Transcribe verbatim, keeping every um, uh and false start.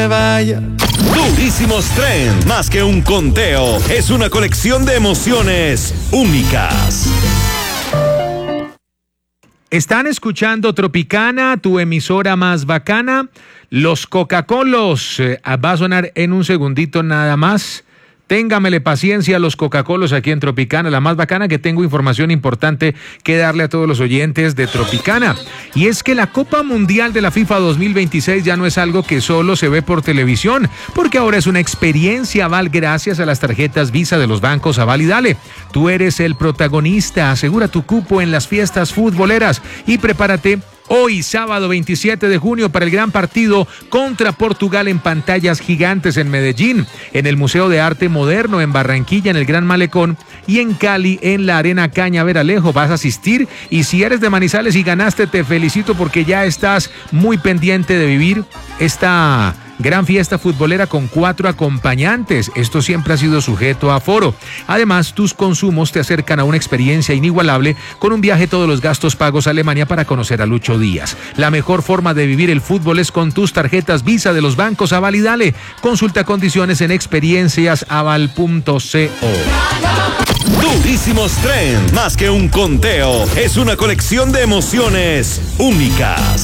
me vaya. Durísimos Trend, más que un conteo, es una colección de emociones únicas. Están escuchando Tropicana, tu emisora más bacana. Los Coca-Colos, eh, va a sonar en un segundito nada más. Téngamele paciencia a los Coca-Colos aquí en Tropicana, la más bacana, que tengo información importante que darle a todos los oyentes de Tropicana. Y es que la Copa Mundial de la FIFA dos mil veintiséis ya no es algo que solo se ve por televisión, porque ahora es una experiencia Aval gracias a las tarjetas Visa de los bancos Aval y Dale. Tú eres el protagonista, asegura tu cupo en las fiestas futboleras y prepárate hoy, sábado veintisiete de junio, para el gran partido contra Portugal en pantallas gigantes en Medellín, en el Museo de Arte Moderno, en Barranquilla, en el Gran Malecón, y en Cali, en la Arena Cañaveralejo. Vas a asistir, y si eres de Manizales y ganaste, te felicito porque ya estás muy pendiente de vivir esta gran fiesta futbolera con cuatro acompañantes. Esto siempre ha sido sujeto a aforo. Además, tus consumos te acercan a una experiencia inigualable con un viaje, todos los gastos pagos a Alemania para conocer a Lucho Díaz. La mejor forma de vivir el fútbol es con tus tarjetas Visa de los bancos Aval y Dale. Consulta condiciones en experiencias aval punto co. Durísimos Trend, más que un conteo, es una colección de emociones únicas.